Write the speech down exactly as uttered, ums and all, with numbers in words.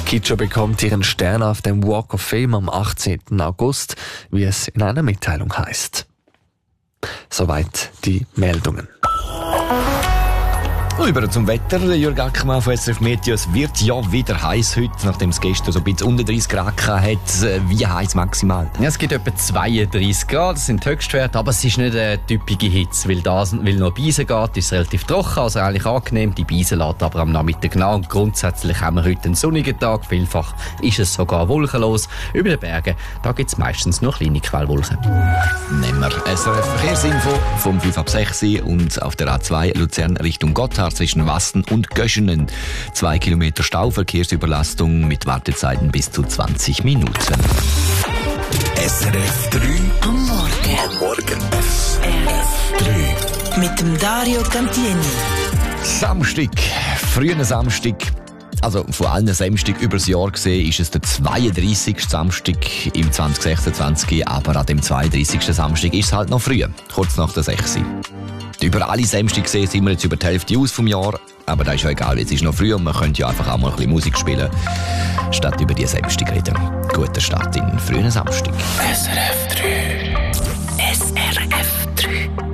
Kitscha bekommt ihren Stern auf dem Walk of Fame am achtzehnten August, wie es in einer Mitteilung heißt. Soweit die Meldungen. Über zum Wetter. Jürg Ackermann von S R F Meteo. Es wird ja wieder heiß heute, nachdem es gestern so ein bisschen unter dreißig Grad hat. Wie heiß maximal? Ja, es gibt etwa zweiunddreißig Grad, das sind die Höchstwerte, aber es ist nicht eine typische Hitze, weil da weil noch Beisen geht, ist es relativ trocken, also eigentlich angenehm. Die Beisen lässt aber am Nachmittag nach und grundsätzlich haben wir heute einen sonnigen Tag. Vielfach ist es sogar wolkenlos. Über den Bergen, da gibt es meistens nur kleine Quellwolken. Nehmen wir S R F Verkehrsinfo vom fünf ab sechs und auf der A zwei Luzern Richtung Gotthard zwischen Wassen und Göschenen. Zwei Kilometer Stau, Verkehrsüberlastung mit Wartezeiten bis zu zwanzig Minuten. S R F drei am Morgen. Am Morgen. S R F drei. Mit dem Dario Cantieni. Samstag, frühen Samstag. Also von allen Samstag übers Jahr gesehen ist es der zweiunddreißigste Samstag im zwanzig sechsundzwanzig, aber an dem zweiunddreißigsten Samstag ist es halt noch früh, kurz nach der sechs. Über alle Samstag gesehen sind wir jetzt über die Hälfte aus vom Jahr, aber das ist ja egal, es ist noch früh und man könnte ja einfach auch mal ein bisschen Musik spielen, statt über die Samstag reden. Guter Start in den frühen Samstag. S R F drei. S R F drei.